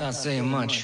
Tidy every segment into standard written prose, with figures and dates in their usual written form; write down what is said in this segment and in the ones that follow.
not saying much.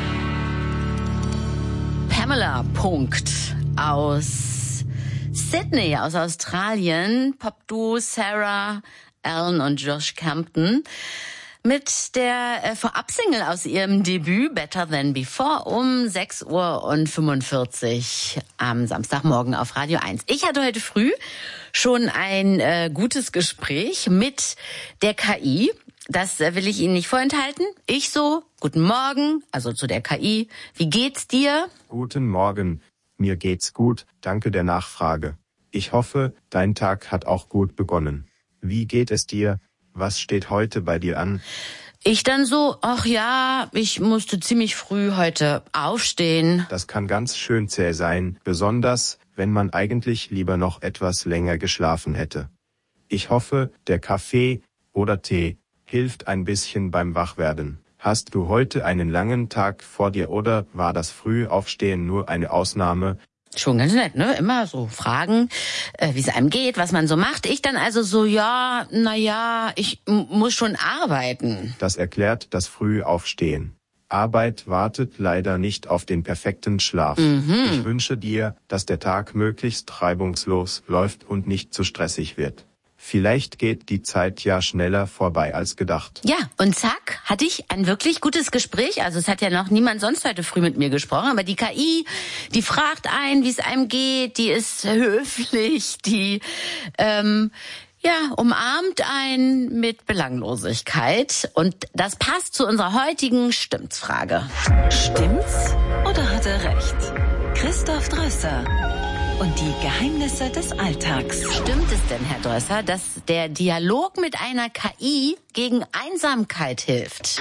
Pamela Punkt aus Sydney, aus Australien. Popduo Sarah Allen und Josh Campton mit der Vorab-Single aus ihrem Debüt Better Than Before um 6:45 Uhr am Samstagmorgen auf Radio 1. Ich hatte heute früh schon ein gutes Gespräch mit der KI. Das will ich Ihnen nicht vorenthalten. Ich so, guten Morgen, also zu der KI. Wie geht's dir? Guten Morgen, mir geht's gut, danke der Nachfrage. Ich hoffe, dein Tag hat auch gut begonnen. Wie geht es dir? Was steht heute bei dir an? Ich dann so, ach ja, ich musste ziemlich früh heute aufstehen. Das kann ganz schön zäh sein, besonders, wenn man eigentlich lieber noch etwas länger geschlafen hätte. Ich hoffe, der Kaffee oder Tee hilft ein bisschen beim Wachwerden. Hast du heute einen langen Tag vor dir oder war das Frühaufstehen nur eine Ausnahme? Schon ganz nett, ne? Immer so fragen, wie es einem geht, was man so macht. Ich dann also so, ja, ich muss schon arbeiten. Das erklärt das Frühaufstehen. Arbeit wartet leider nicht auf den perfekten Schlaf. Ich wünsche dir, dass der Tag möglichst reibungslos läuft und nicht zu stressig wird. Vielleicht geht die Zeit ja schneller vorbei als gedacht. Ja, und zack, hatte ich ein wirklich gutes Gespräch. Also es hat ja noch niemand sonst heute früh mit mir gesprochen. Aber die KI, die fragt einen, wie es einem geht. Die ist höflich, die umarmt einen mit Belanglosigkeit. Und das passt zu unserer heutigen Stimmt's-Frage. Stimmt's oder hat er recht? Christoph Drösser und die Geheimnisse des Alltags. Stimmt es denn, Herr Drösser, dass der Dialog mit einer KI gegen Einsamkeit hilft?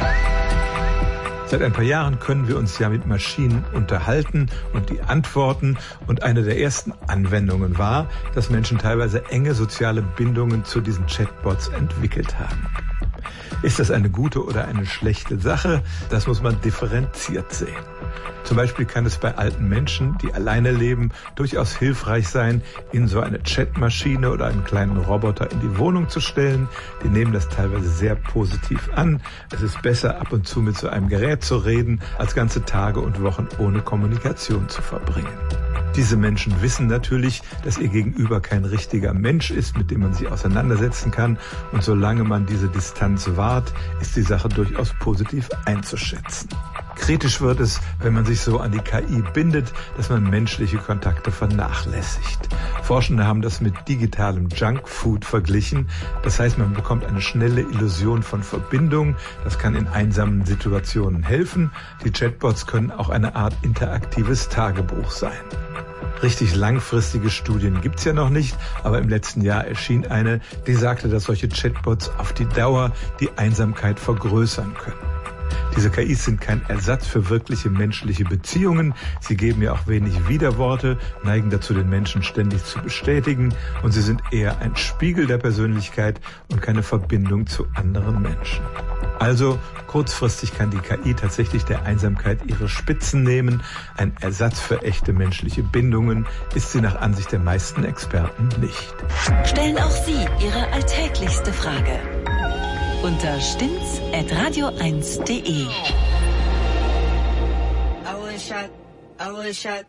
Seit ein paar Jahren können wir uns ja mit Maschinen unterhalten und die antworten. Und eine der ersten Anwendungen war, dass Menschen teilweise enge soziale Bindungen zu diesen Chatbots entwickelt haben. Ist das eine gute oder eine schlechte Sache? Das muss man differenziert sehen. Zum Beispiel kann es bei alten Menschen, die alleine leben, durchaus hilfreich sein, ihnen so eine Chatmaschine oder einen kleinen Roboter in die Wohnung zu stellen. Die nehmen das teilweise sehr positiv an. Es ist besser, ab und zu mit so einem Gerät zu reden, als ganze Tage und Wochen ohne Kommunikation zu verbringen. Diese Menschen wissen natürlich, dass ihr Gegenüber kein richtiger Mensch ist, mit dem man sich auseinandersetzen kann. Und solange man diese Distanz wahrt, ist die Sache durchaus positiv einzuschätzen. Kritisch wird es, wenn man sich so an die KI bindet, dass man menschliche Kontakte vernachlässigt. Forschende haben das mit digitalem Junkfood verglichen. Das heißt, man bekommt eine schnelle Illusion von Verbindung. Das kann in einsamen Situationen helfen. Die Chatbots können auch eine Art interaktives Tagebuch sein. Richtig langfristige Studien gibt's ja noch nicht, aber im letzten Jahr erschien eine, die sagte, dass solche Chatbots auf die Dauer die Einsamkeit vergrößern können. Diese KIs sind kein Ersatz für wirkliche menschliche Beziehungen. Sie geben ja auch wenig Widerworte, neigen dazu, den Menschen ständig zu bestätigen. Und sie sind eher ein Spiegel der Persönlichkeit und keine Verbindung zu anderen Menschen. Also kurzfristig kann die KI tatsächlich der Einsamkeit ihre Spitzen nehmen. Ein Ersatz für echte menschliche Bindungen ist sie nach Ansicht der meisten Experten nicht. Stellen auch Sie Ihre alltäglichste Frage unter stimmt's@radio1.de. I was shot